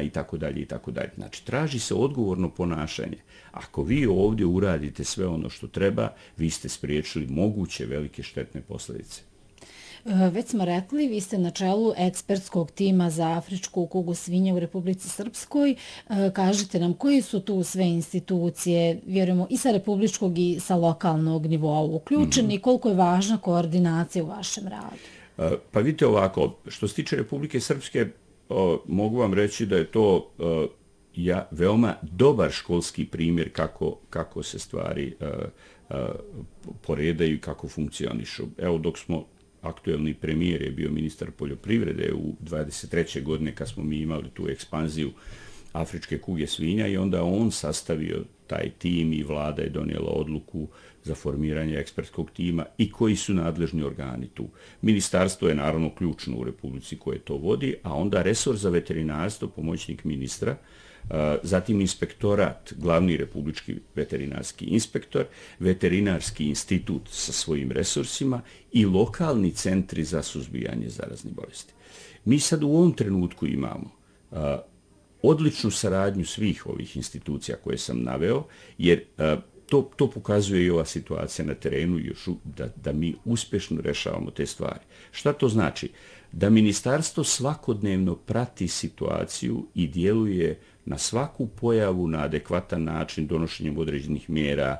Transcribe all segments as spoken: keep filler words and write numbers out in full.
i tako dalje i tako dalje. Znači, traži se odgovorno ponašanje. Ako vi ovdje uradite sve ono što treba, vi ste spriječili moguće velike štetne posljedice. Već smo rekli, vi ste na čelu ekspertskog tima za afričku kugu svinja u Republici Srpskoj. Kažite nam koji su tu sve institucije, vjerujemo i sa republičkog i sa lokalnog nivoa uključeni, mm-hmm. koliko je važna koordinacija u vašem radu? Pa vidite ovako, što se tiče Republike Srpske, o, mogu vam reći da je to o, ja, veoma dobar školski primjer kako, kako se stvari o, o, poredaju i kako funkcionišu. Evo, dok smo aktuelni premijer je bio ministar poljoprivrede u dvadeset treće godine kad smo mi imali tu ekspanziju afričke kuge svinja i onda on sastavio taj tim i vlada je donijela odluku za formiranje ekspertskog tima i koji su nadležni organi tu. Ministarstvo je naravno ključno u Republici koje to vodi, a onda resor za veterinarstvo, pomoćnik ministra, zatim inspektorat, glavni republički veterinarski inspektor, veterinarski institut sa svojim resursima i lokalni centri za suzbijanje zaraznih bolesti. Mi sad u ovom trenutku imamo uh, odličnu saradnju svih ovih institucija koje sam naveo, jer uh, to, to pokazuje i ova situacija na terenu još da, da mi uspješno rešavamo te stvari. Šta to znači? Da ministarstvo svakodnevno prati situaciju i djeluje na svaku pojavu na adekvatan način donošenjem određenih mjera,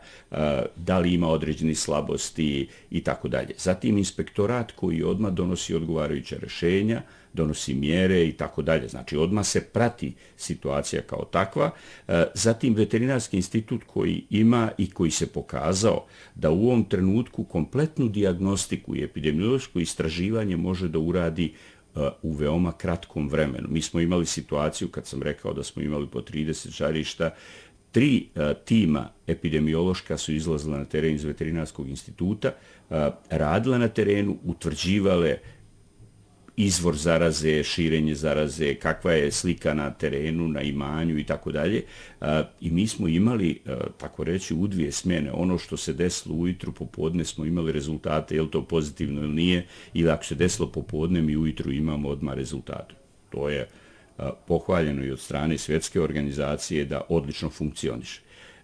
da li ima određenih slabosti i tako dalje. Zatim inspektorat koji odmah donosi odgovarajuća rješenja, donosi mjere i tako dalje. Znači odmah se prati situacija kao takva. Zatim veterinarski institut koji ima i koji se pokazao da u ovom trenutku kompletnu dijagnostiku i epidemiološko istraživanje može da uradi u veoma kratkom vremenu. Mi smo imali situaciju, kad sam rekao da smo imali po trideset žarišta, tri uh, tima epidemiološka su izlazila na teren iz veterinarskog instituta, uh, radila na terenu, utvrđivale izvor zaraze, širenje zaraze, kakva je slika na terenu, na imanju i tako dalje. I mi smo imali, tako reći, u dvije smjene. Ono što se desilo ujutru, popodne smo imali rezultate, je li to pozitivno ili nije, ili ako se desilo popodne, mi ujutru imamo odmah rezultate. To je pohvaljeno i od strane svjetske organizacije da odlično funkcioniše.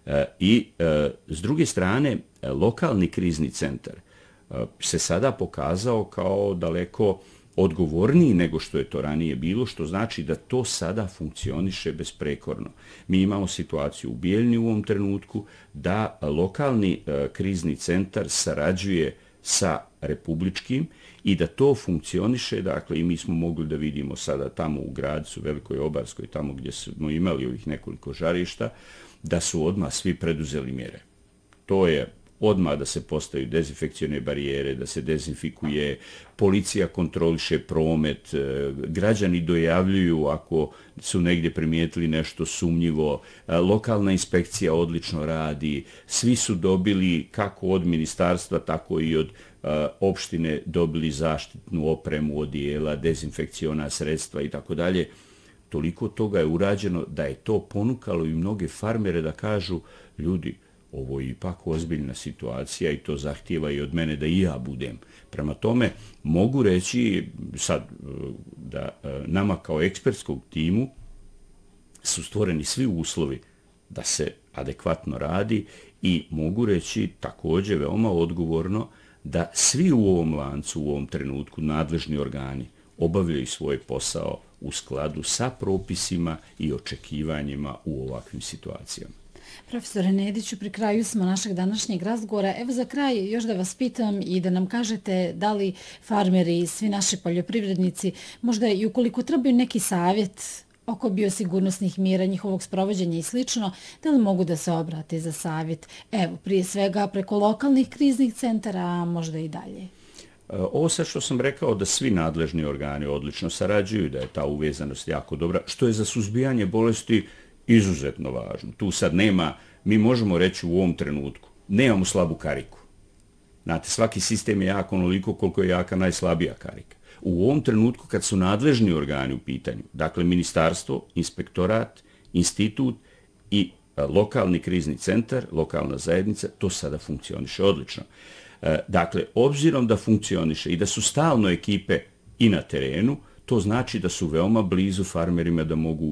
I s druge strane, lokalni krizni centar se sada pokazao kao daleko odgovorniji nego što je to ranije bilo, što znači da to sada funkcioniše besprekorno. Mi imamo situaciju u Bijeljni u ovom trenutku da lokalni e, krizni centar sarađuje sa republičkim i da to funkcioniše, dakle i mi smo mogli da vidimo sada tamo u Gradcu, Velikoj Obarskoj, tamo gdje smo imali ovih nekoliko žarišta, da su odmah svi preduzeli mjere. To je odmah da se postaju dezinfekcione barijere, da se dezinfikuje, policija kontroliše promet, građani dojavljuju ako su negdje primijetili nešto sumnjivo, lokalna inspekcija odlično radi, svi su dobili kako od ministarstva, tako i od opštine dobili zaštitnu opremu, odijela, dezinfekciona sredstva i tako dalje. Toliko toga je urađeno da je to ponukalo i mnoge farmere da kažu, ljudi, ovo je ipak ozbiljna situacija i to zahtijeva i od mene da i ja budem. Prema tome, mogu reći sad da nama kao ekspertskog timu su stvoreni svi uslovi da se adekvatno radi i mogu reći također veoma odgovorno da svi u ovom lancu, u ovom trenutku, nadležni organi obavljaju svoj posao u skladu sa propisima i očekivanjima u ovakvim situacijama. Profesore Nediću, pri kraju smo našeg današnjeg razgovora. Evo za kraj još da vas pitam i da nam kažete da li farmeri i svi naši poljoprivrednici možda i ukoliko trebaju neki savjet oko biosigurnosnih mjera, njihovog sprovođenja i slično, da li mogu da se obrate za savjet? Evo, prije svega preko lokalnih kriznih centara, a možda i dalje. Ovo sad što sam rekao da svi nadležni organi odlično sarađuju, da je ta uvezanost jako dobra, što je za suzbijanje bolesti izuzetno važno. Tu sad nema, mi možemo reći u ovom trenutku, nemamo slabu kariku. Znate, svaki sistem je jak onoliko koliko je jaka najslabija karika. U ovom trenutku kad su nadležni organi u pitanju, dakle ministarstvo, inspektorat, institut i lokalni krizni centar, lokalna zajednica, to sada funkcioniše odlično. Dakle, obzirom da funkcioniše i da su stalno ekipe i na terenu, to znači da su veoma blizu farmerima da mogu